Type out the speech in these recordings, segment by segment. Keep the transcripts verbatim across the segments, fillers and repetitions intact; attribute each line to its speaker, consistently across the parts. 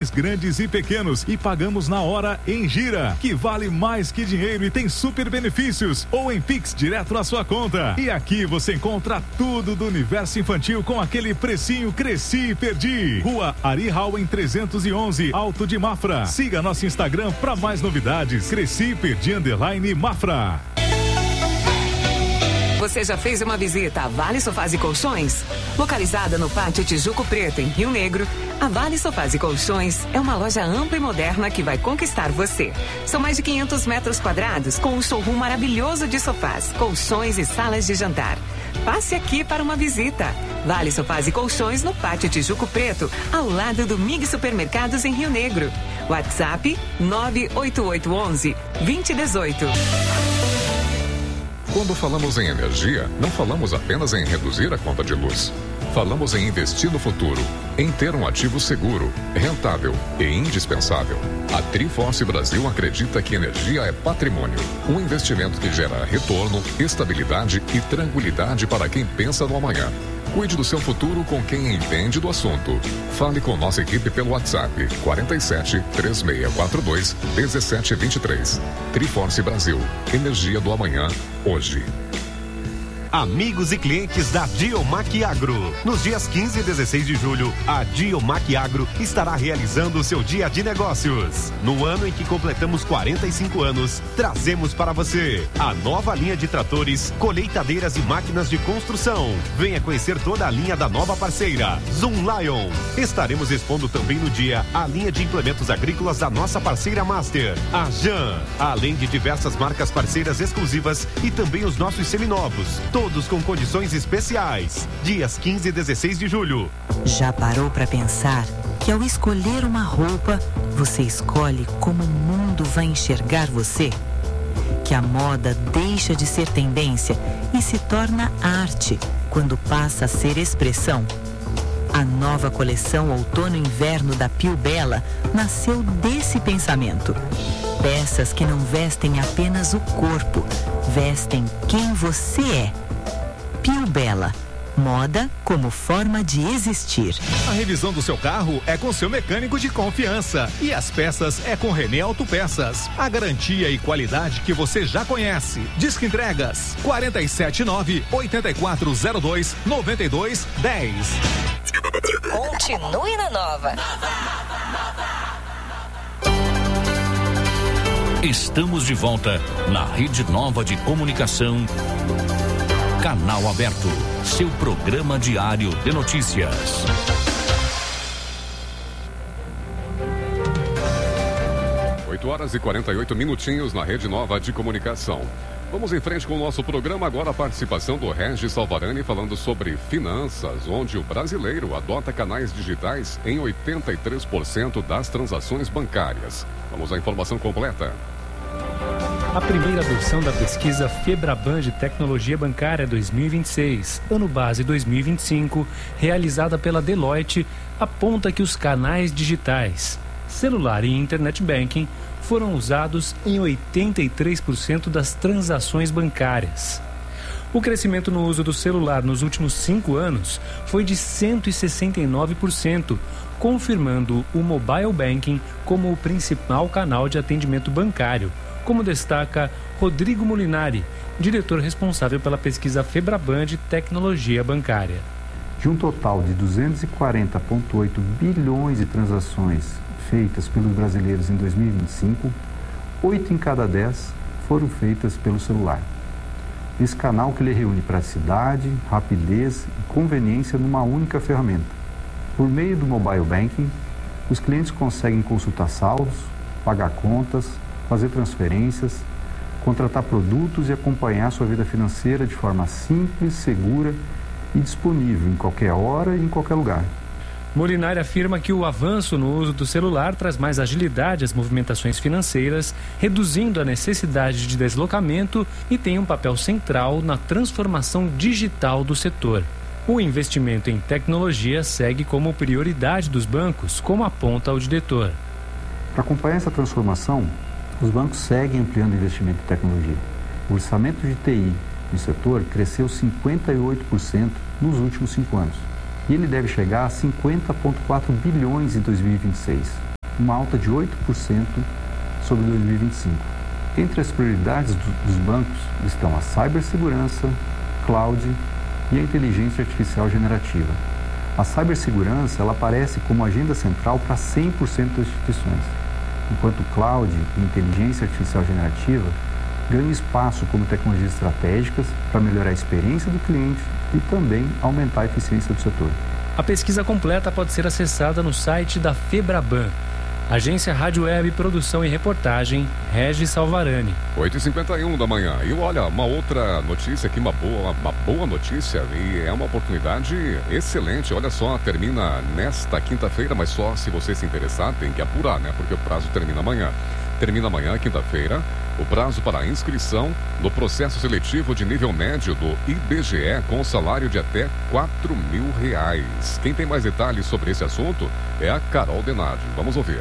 Speaker 1: grandes e pequenos, e pagamos na hora em Gira, que vale mais que dinheiro e tem super benefícios, ou em Pix direto na sua conta. E aqui você encontra tudo do universo infantil com aquele precinho Cresci e Perdi. Rua Ari Howen trezentos e onze, Alto de Mafra. Siga nosso Instagram para mais novidades. Cresci e Perdi underline Mafra.
Speaker 2: Você já fez uma visita à Vale Sofás e Colchões? Localizada no Pátio Tijuco Preto, em Rio Negro, a Vale Sofás e Colchões é uma loja ampla e moderna que vai conquistar você. São mais de quinhentos metros quadrados, com um showroom maravilhoso de sofás, colchões e salas de jantar. Passe aqui para uma visita. Vale Sofás e Colchões no Pátio Tijuco Preto, ao lado do Mig Supermercados em Rio Negro. WhatsApp nove oito oito um um, dois zero um oito.
Speaker 3: Quando falamos em energia, não falamos apenas em reduzir a conta de luz. Falamos em investir no futuro, em ter um ativo seguro, rentável e indispensável. A Triforce Brasil acredita que energia é patrimônio, um investimento que gera retorno, estabilidade e tranquilidade para quem pensa no amanhã. Cuide do seu futuro com quem entende do assunto. Fale com nossa equipe pelo WhatsApp quarenta e sete, três seis quatro dois, um sete dois três. Triforce Brasil. Energia do amanhã, hoje.
Speaker 4: Amigos e clientes da Diomac Agro. Nos dias quinze e dezesseis de julho, a Diomac Agro estará realizando o seu dia de negócios. No ano em que completamos quarenta e cinco anos, trazemos para você a nova linha de tratores, colheitadeiras e máquinas de construção. Venha conhecer toda a linha da nova parceira, Zoom Lion. Estaremos expondo também no dia a linha de implementos agrícolas da nossa parceira Master, a Jan, além de diversas marcas parceiras exclusivas e também os nossos seminovos. Todos com condições especiais. Dias quinze e dezesseis de julho.
Speaker 5: Já parou para pensar que ao escolher uma roupa, você escolhe como o mundo vai enxergar você? Que a moda deixa de ser tendência e se torna arte quando passa a ser expressão? A nova coleção Outono-Inverno da Pio Bella nasceu desse pensamento. Peças que não vestem apenas o corpo, vestem quem você é. Pio Bella, moda como forma de existir.
Speaker 1: A revisão do seu carro é com seu mecânico de confiança. E as peças é com René Autopeças. A garantia e qualidade que você já conhece. Disque entregas quarenta e sete nove, oito quatro zero dois, nove dois um zero.
Speaker 2: Continue na Nova.
Speaker 6: Estamos de volta na Rede Nova de Comunicação. Canal Aberto, seu programa diário de notícias.
Speaker 3: oito horas e quarenta e oito minutinhos na Rede Nova de Comunicação. Vamos em frente com o nosso programa. Agora a participação do Regis Salvarani falando sobre finanças, onde o brasileiro adota canais digitais em oitenta e três por cento das transações bancárias. Vamos à informação completa.
Speaker 7: A primeira versão da pesquisa Febraban de Tecnologia Bancária dois mil e vinte e seis, ano base dois mil e vinte e cinco, realizada pela Deloitte, aponta que os canais digitais, celular e internet banking, foram usados em oitenta e três por cento das transações bancárias. O crescimento no uso do celular nos últimos cinco anos foi de cento e sessenta e nove por cento, confirmando o mobile banking como o principal canal de atendimento bancário, como destaca Rodrigo Molinari, diretor responsável pela pesquisa Febraban de Tecnologia Bancária.
Speaker 8: De um total de duzentos e quarenta vírgula oito bilhões de transações feitas pelos brasileiros em dois mil e vinte e cinco, oito em cada dez foram feitas pelo celular. Esse canal que lhe reúne praticidade, rapidez e conveniência numa única ferramenta. Por meio do mobile banking, os clientes conseguem consultar saldos, pagar contas, fazer transferências, contratar produtos e acompanhar sua vida financeira de forma simples, segura e disponível em qualquer hora e em qualquer lugar.
Speaker 7: Molinari afirma que o avanço no uso do celular traz mais agilidade às movimentações financeiras, reduzindo a necessidade de deslocamento e tem um papel central na transformação digital do setor. O investimento em tecnologia segue como prioridade dos bancos, como aponta o diretor.
Speaker 8: Para acompanhar essa transformação, os bancos seguem ampliando o investimento em tecnologia. O orçamento de T I no setor cresceu cinquenta e oito por cento nos últimos cinco anos. E ele deve chegar a cinquenta vírgula quatro bilhões em dois mil e vinte e seis. uma alta de oito por cento sobre dois mil e vinte e cinco. Entre as prioridades do, dos bancos estão a cibersegurança, cloud e a inteligência artificial generativa. A cibersegurança ela aparece como agenda central para cem por cento das instituições, enquanto cloud e inteligência artificial generativa ganham espaço como tecnologias estratégicas para melhorar a experiência do cliente e também aumentar a eficiência do setor.
Speaker 7: A pesquisa completa pode ser acessada no site da Febraban. Agência Rádio Web, Produção e Reportagem, Regis Salvarani.
Speaker 3: oito e cinquenta e um da manhã. E olha, uma outra notícia aqui, uma boa, uma boa notícia, e é uma oportunidade excelente. Olha só, termina nesta quinta-feira, mas só se você se interessar, tem que apurar, né? Porque o prazo termina amanhã. Termina amanhã, quinta-feira, o prazo para a inscrição no processo seletivo de nível médio do I B G E com salário de até quatro mil reais. Quem tem mais detalhes sobre esse assunto é a Carol Denardi. Vamos ouvir.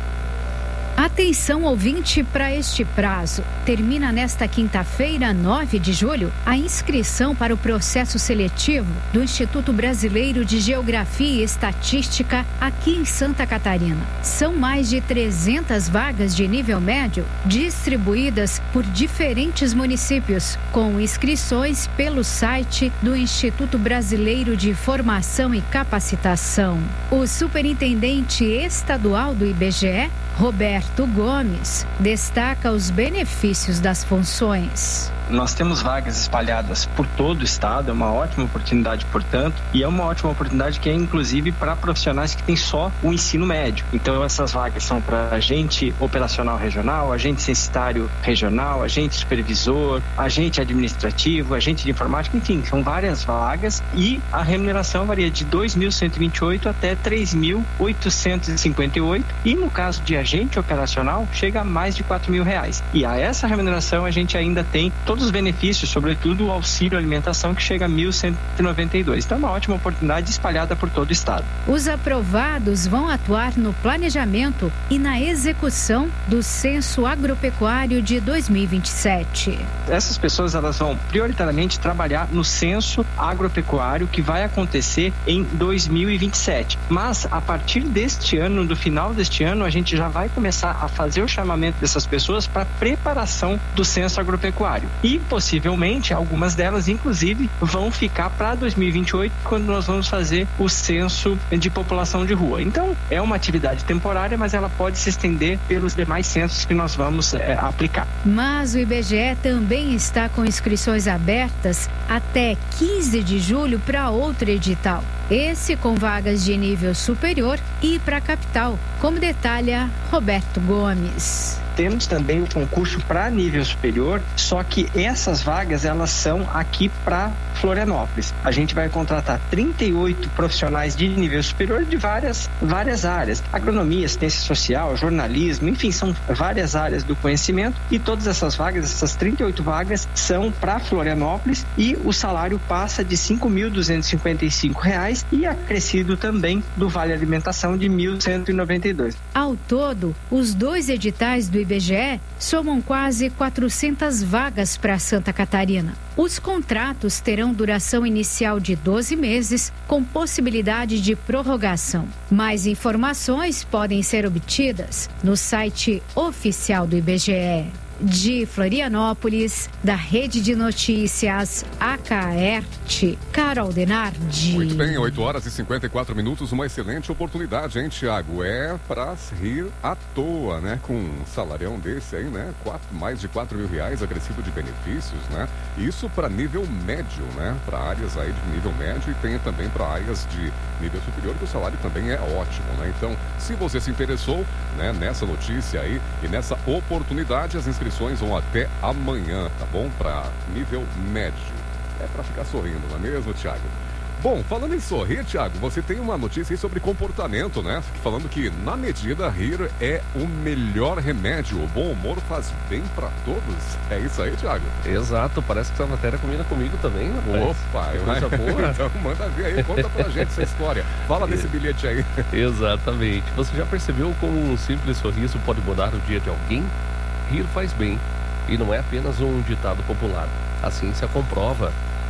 Speaker 9: Atenção, ouvinte, para este prazo. Termina nesta quinta-feira, nove de julho, a inscrição para o processo seletivo do Instituto Brasileiro de Geografia e Estatística aqui em Santa Catarina. São mais de trezentas vagas de nível médio distribuídas por diferentes municípios, com inscrições pelo site do Instituto Brasileiro de Formação e Capacitação. O superintendente estadual do I B G E, Roberto Gomes, destaca os benefícios das funções.
Speaker 10: Nós temos vagas espalhadas por todo o estado, é uma ótima oportunidade, portanto, e é uma ótima oportunidade que é inclusive para profissionais que têm só o ensino médio. Então essas vagas são para agente operacional regional, agente censitário regional, agente supervisor, agente administrativo, agente de informática, enfim, são várias vagas e a remuneração varia de dois mil cento e vinte e oito até três mil oitocentos e cinquenta e oito e no caso de agente operacional chega a mais de quatro mil reais. E a essa remuneração a gente ainda tem todos os benefícios, sobretudo o auxílio alimentação, que chega a mil cento e noventa e dois. Então é uma ótima oportunidade espalhada por todo o estado.
Speaker 9: Os aprovados vão atuar no planejamento e na execução do Censo Agropecuário de dois mil e vinte e sete.
Speaker 10: Essas pessoas elas vão prioritariamente trabalhar no Censo Agropecuário que vai acontecer em dois mil e vinte e sete. Mas a partir deste ano, do final deste ano, a gente já vai começar a fazer o chamamento dessas pessoas para preparação do Censo Agropecuário. E possivelmente algumas delas, inclusive, vão ficar para dois mil e vinte e oito, quando nós vamos fazer o censo de população de rua. Então, é uma atividade temporária, mas ela pode se estender pelos demais censos que nós vamos é, aplicar.
Speaker 9: Mas o I B G E também está com inscrições abertas até quinze de julho para outro edital. Esse com vagas de nível superior e para a capital, como detalha Roberto Gomes.
Speaker 10: Temos também o concurso para nível superior, só que essas vagas elas são aqui para Florianópolis. A gente vai contratar trinta e oito profissionais de nível superior de várias, várias áreas. Agronomia, assistência social, jornalismo, enfim, são várias áreas do conhecimento e todas essas vagas, essas trinta e oito vagas são para Florianópolis e o salário passa de cinco mil duzentos e cinquenta e cinco reais e acrescido também do Vale Alimentação de mil cento e noventa e dois.
Speaker 9: Ao todo, os dois editais do I B G E somam quase quatrocentas vagas para Santa Catarina. Os contratos terão duração inicial de doze meses, com possibilidade de prorrogação. Mais informações podem ser obtidas no site oficial do I B G E. De Florianópolis, da Rede de Notícias A K E R T, Carol Denardi.
Speaker 3: Muito bem, oito horas e cinquenta e quatro minutos, uma excelente oportunidade, hein, Tiago? É pra rir à toa, né? Com um salarião desse aí, né? Quatro, mais de quatro mil reais acrescido de benefícios, né? Isso para nível médio, né? Para áreas aí de nível médio e tem também para áreas de nível superior, que o salário também é ótimo, né? Então, se você se interessou, né, nessa notícia aí e nessa oportunidade, as inscrições vão até amanhã, tá bom? Para nível médio. É para ficar sorrindo, não é mesmo, Thiago? Bom, falando em sorrir, Thiago, você tem uma notícia aí sobre comportamento, né? Falando que, na medida, rir é o melhor remédio. O bom humor faz bem para todos. É isso aí, Thiago?
Speaker 11: Exato, parece que essa matéria combina comigo também, rapaz.
Speaker 3: Opa,
Speaker 11: é coisa boa.
Speaker 3: Então manda ver aí, conta pra gente essa história. Fala desse bilhete aí.
Speaker 11: Exatamente. Você já percebeu como um simples sorriso pode mudar o dia de alguém? Rir faz bem. E não é apenas um ditado popular. A ciência comprova.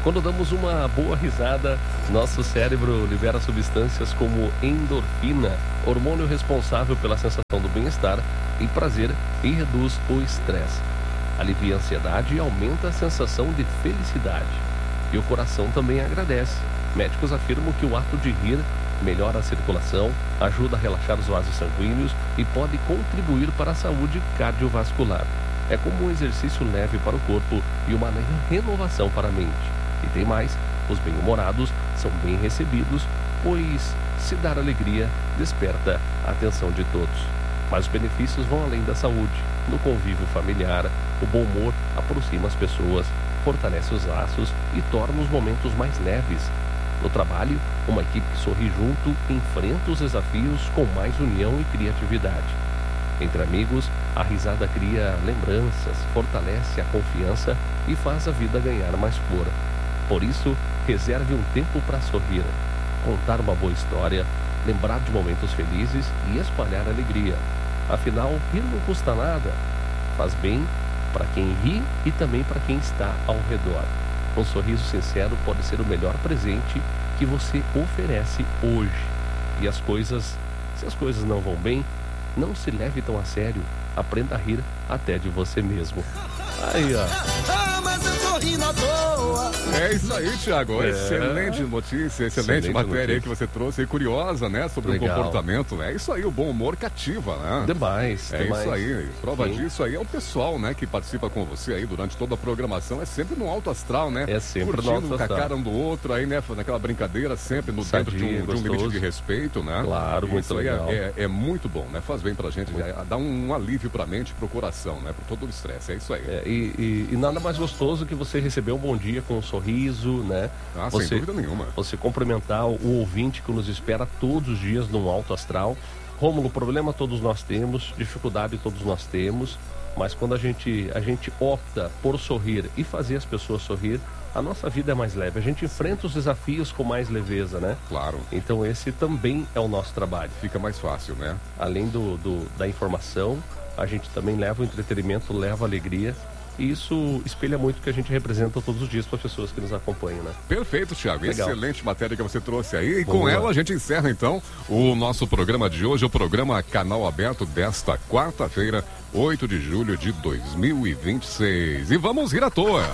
Speaker 11: Quando damos uma boa risada, nosso cérebro libera substâncias como endorfina, hormônio responsável pela sensação do bem-estar e prazer, e reduz o estresse. Alivia a ansiedade e aumenta a sensação de felicidade. E o coração também agradece. Médicos afirmam que o ato de rir melhora a circulação, ajuda a relaxar os vasos sanguíneos e pode contribuir para a saúde cardiovascular. É como um exercício leve para o corpo e uma renovação para a mente. E tem mais, os bem-humorados são bem recebidos, pois se dar alegria desperta a atenção de todos. Mas os benefícios vão além da saúde. No convívio familiar, o bom humor aproxima as pessoas, fortalece os laços e torna os momentos mais leves. No trabalho, uma equipe que sorri junto enfrenta os desafios com mais união e criatividade. Entre amigos, a risada cria lembranças, fortalece a confiança e faz a vida ganhar mais cor. Por isso, reserve um tempo para sorrir, contar uma boa história, lembrar de momentos felizes e espalhar alegria. Afinal, rir não custa nada. Faz bem para quem ri e também para quem está ao redor. Um sorriso sincero pode ser o melhor presente que você oferece hoje. E as coisas, se as coisas não vão bem, não se leve tão a sério. Aprenda a rir até de você mesmo. Aí, ó.
Speaker 12: Ah, mas eu tô rindo à toa.
Speaker 3: É isso aí, Thiago. É. Excelente notícia, excelente, excelente matéria notícia. Aí que você trouxe aí, curiosa, né? Sobre Legal. O comportamento. É isso aí, o bom humor cativa, né?
Speaker 11: Demais,
Speaker 3: É
Speaker 11: demais.
Speaker 3: isso aí. Prova
Speaker 11: Sim.
Speaker 3: disso aí é o pessoal, né? Que participa com você aí durante toda a programação. É sempre no alto astral, né?
Speaker 11: É sempre
Speaker 3: Curtindo
Speaker 11: no alto astral.
Speaker 3: com a cara um do outro aí, né? Naquela brincadeira, sempre no
Speaker 11: Sadio,
Speaker 3: dentro de um, de um limite de respeito, né?
Speaker 11: Claro, muito
Speaker 3: isso aí
Speaker 11: legal.
Speaker 3: é, é, é muito bom, né? Faz bem pra gente, né? Dá um, um alívio pra mente, pro coração, né? Por todo o estresse. É isso aí.
Speaker 11: É, e, e, e nada mais gostoso que você receber um bom dia com um sorriso, né?
Speaker 3: Ah,
Speaker 11: você,
Speaker 3: sem dúvida nenhuma.
Speaker 11: Você cumprimentar o ouvinte que nos espera todos os dias no alto astral. Rômulo, problema todos nós temos, dificuldade todos nós temos, mas quando a gente, a gente opta por sorrir e fazer as pessoas sorrir, a nossa vida é mais leve. A gente enfrenta os desafios com mais leveza, né?
Speaker 3: Claro.
Speaker 11: Então esse também é o nosso trabalho.
Speaker 3: Fica mais fácil, né?
Speaker 11: Além do, do, da informação, a gente também leva o entretenimento, leva a alegria. E isso espelha muito o que a gente representa todos os dias para as pessoas que nos acompanham, né?
Speaker 3: Perfeito, Thiago.
Speaker 11: Legal.
Speaker 3: Excelente matéria que você trouxe aí. E
Speaker 11: Vamos
Speaker 3: com
Speaker 11: lá.
Speaker 3: ela a gente encerra então o nosso programa de hoje, o programa Canal Aberto desta quarta-feira, oito de julho de dois mil e vinte e seis. E vamos rir à toa.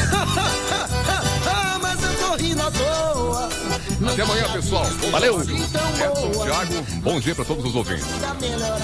Speaker 12: Ah, mas eu tô rindo à toa.
Speaker 3: Até amanhã, pessoal.
Speaker 11: Valeu.
Speaker 3: Edson, Thiago, bom dia para todos os ouvintes.